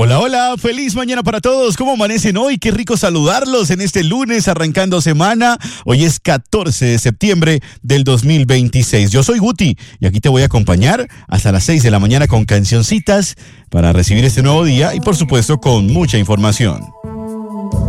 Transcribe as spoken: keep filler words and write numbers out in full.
Hola, hola, feliz mañana para todos. ¿Cómo amanecen hoy? Qué rico saludarlos en este lunes arrancando semana. Hoy es catorce de septiembre del dos mil veintiséis. Yo soy Guti y aquí te voy a acompañar hasta las seis de la mañana con cancioncitas para recibir este nuevo día y por supuesto con mucha información.